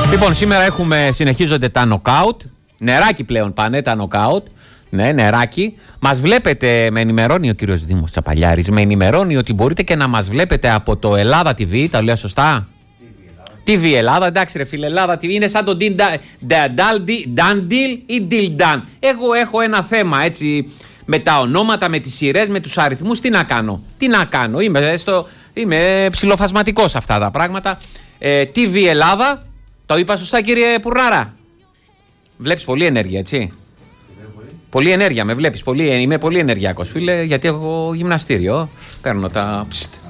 Λοιπόν, σήμερα συνεχίζονται τα νοκάουτ. Νεράκι πλέον πάνε τα νοκάουτ. Ναι, νεράκι. Μας βλέπετε, με ενημερώνει ο κύριος Δήμος Τσαπαλιάρης, με ενημερώνει ότι μπορείτε και να μας βλέπετε από το Ελλάδα TV. Τα λέω σωστά? TV Ελλάδα, εντάξει ρε φίλε, Ελλάδα TV είναι σαν το Νταντιλ ή Ντιλνταν. Εγώ έχω ένα θέμα έτσι με τα ονόματα, με τις σειρές, με τους αριθμούς. Τι να κάνω, είμαι ψιλοφασματικός αυτά τα πράγματα. TV Ελλάδα, το είπα σωστά κύριε Πουρνάρα? Βλέπεις πολλή ενέργεια, έτσι? Πολύ ενέργεια, με βλέπεις, είμαι πολύ ενεργειακός φίλε, γιατί έχω γυμναστήριο. Παίρνω τα...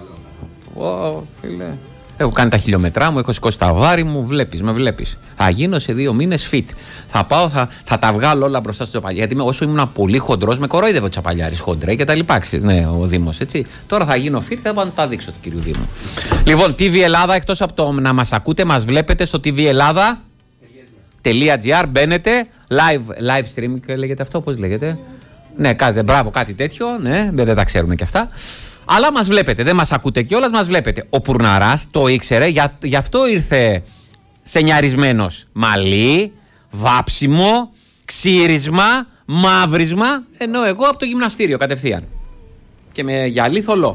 φίλε. Έχω κάνει τα χιλιόμετρά μου, έχω σηκώσει τα βάρη μου, με βλέπεις. Θα γίνω σε 2 μήνες fit. Θα πάω, θα τα βγάλω όλα μπροστά στο Τσαπαλιάρη. Γιατί όσο ήμουν πολύ χοντρός, με κορόιδευε ο Τσαπαλιάρης, χοντρέ και τα λοιπά. Ναι, ο Δήμος, έτσι. Τώρα θα γίνω fit, θα πάω να τα δείξω του κυρίου Δήμου. Λοιπόν, TV Ελλάδα, εκτός από το να μας ακούτε, μας βλέπετε στο TV Ελλάδα.gr. Μπαίνετε, live streaming λέγεται αυτό, πώς λέγεται? Ναι, κάτι τέτοιο, ναι, δεν τα ξέρουμε κι αυτά. Αλλά μας βλέπετε, δεν μας ακούτε κιόλας, μας βλέπετε. Ο Πουρναράς το ήξερε, γι' αυτό ήρθε σενιαρισμένος. Μαλλί, βάψιμο, ξύρισμα, μαύρισμα, ενώ εγώ από το γυμναστήριο κατευθείαν. Και με γυαλί θολό.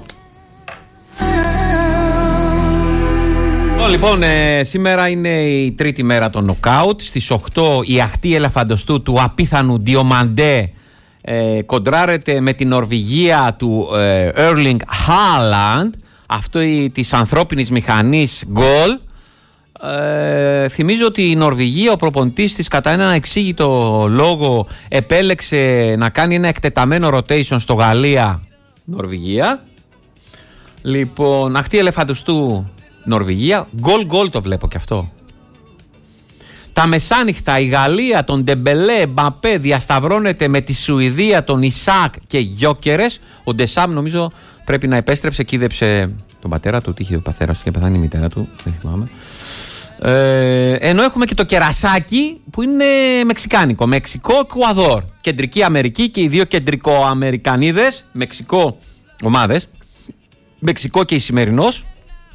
Λοιπόν, σήμερα είναι η τρίτη μέρα των νοκάουτ. Στις 8 η αχτή ελεφαντοστού του απίθανου Διομαντέ κοντράρεται με την Νορβηγία του Erling Haaland, αυτό της ανθρώπινης μηχανής γκολ. Θυμίζω ότι η Νορβηγία, ο προπονητής της κατά έναν εξήγητο λόγο επέλεξε να κάνει ένα εκτεταμένο rotation στο Γαλλία-Νορβηγία. Λοιπόν, αχτή ελεφαντοστού Νορβηγία, γκολ το βλέπω και αυτό. Τα μεσάνυχτα η Γαλλία, τον Ντεμπελέ, Μπαπέ διασταυρώνεται με τη Σουηδία, τον Ισάκ και Γιόκερες. Ο Ντεσάμ νομίζω πρέπει να επέστρεψε, κοίδεψε τον πατέρα του, τύχε ο πατέρας του και πεθάνει η μητέρα του, δεν θυμάμαι. Ενώ έχουμε και το κερασάκι που είναι μεξικάνικο, Μεξικό-Εκουαδόρ. Κεντρική Αμερική και οι δύο κεντρικοαμερικανίδες, Μεξικό ομάδες, Μεξικό και η σημερινός.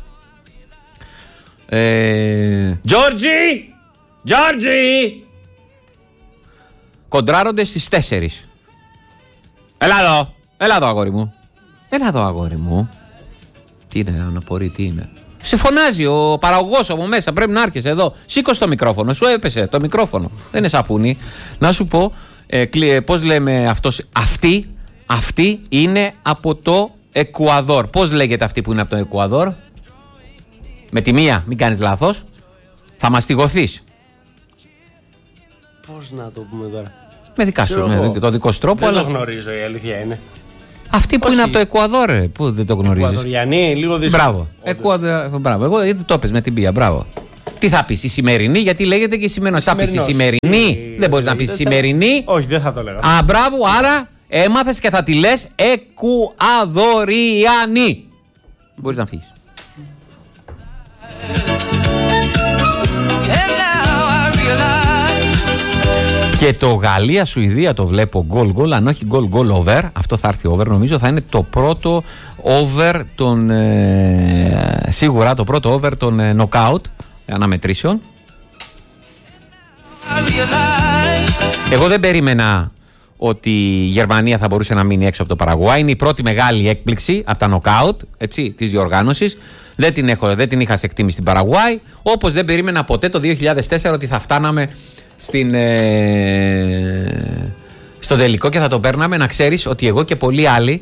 Τζόρτζι! Κοντράρονται στις 4. Έλα εδώ αγόρι μου. Τι είναι, αναπορεί, τι είναι? Σε φωνάζει ο παραγωγός από μέσα, πρέπει να έρχεσαι εδώ. Σήκωσε το μικρόφωνο, σου έπεσε το μικρόφωνο. Δεν είναι σαπούνι. Να σου πω, πώς λέμε αυτός? Αυτή είναι από το Εκουαδόρ. Πώς λέγεται αυτή που είναι από το Εκουαδόρ? Με τη μία, μην κάνεις λάθος. Θα μαστιγωθείς. Πώς να το πούμε τώρα? Με δικά σου, με το δικό σου τρόπο. Δεν το γνωρίζω, η αλήθεια είναι. Αυτή που είναι από το Εκουαδόρ, που δεν το γνωρίζεις? Εκουαδοριανή, λίγο δύσκολο. Μπράβο. Εγώ γιατί το πες με την πία, μπράβο. Τι θα πεις, η σημερινή, γιατί λέγεται και η σημερινή. Θα πεις η σημερινή, δεν μπορείς να πεις η σημερινή. Όχι, δεν θα το λέγα. Α, μπράβο, άρα έμαθες και θα τη λες Εκουαδοριανή. Μπορείς να φύγεις. Και το Γαλλία-Σουηδία το βλέπω γκολ, αν όχι γκολ over. Αυτό θα έρθει over, νομίζω θα είναι το πρώτο over των σίγουρα το πρώτο over των knockout αναμετρήσεων. Εγώ δεν περίμενα ότι η Γερμανία θα μπορούσε να μείνει έξω από το Παραγουάι. Είναι η πρώτη μεγάλη έκπληξη από τα knockout, έτσι, της διοργάνωσης. Δεν την είχα σε εκτίμηση στην Παραγουάι. Όπως δεν περίμενα ποτέ το 2004 ότι θα φτάναμε στο τελικό και θα το παίρναμε. Να ξέρεις ότι εγώ και πολλοί άλλοι,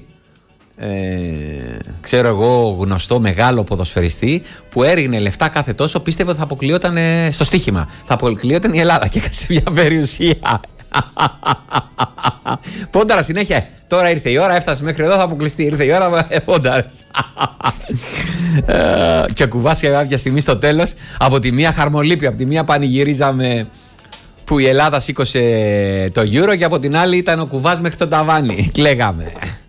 ξέρω εγώ γνωστό μεγάλο ποδοσφαιριστή που έριγνε λεφτά κάθε τόσο, πίστευε ότι θα αποκλειόταν στο στοίχημα. Θα αποκλειόταν η Ελλάδα και έκασε μια περιουσία. Πόνταρα συνέχεια. Τώρα ήρθε η ώρα, έφτασε μέχρι εδώ, θα αποκλειστεί. Ήρθε η ώρα, πόνταρας. Και ο Κουβάς και κάποια στιγμή στο τέλος, από τη μία χαρμολύπη, από τη μία πανηγυρίζαμε που η Ελλάδα σήκωσε το Euro και από την άλλη ήταν ο Κουβάς μέχρι το ταβάνι. Κλαίγαμε.